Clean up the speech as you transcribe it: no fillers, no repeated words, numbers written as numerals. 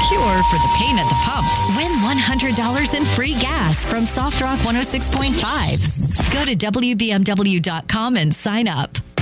cure for the pain at the pump. Win $100 in free gas from Soft Rock 106.5. Go to WBMW.com and sign up.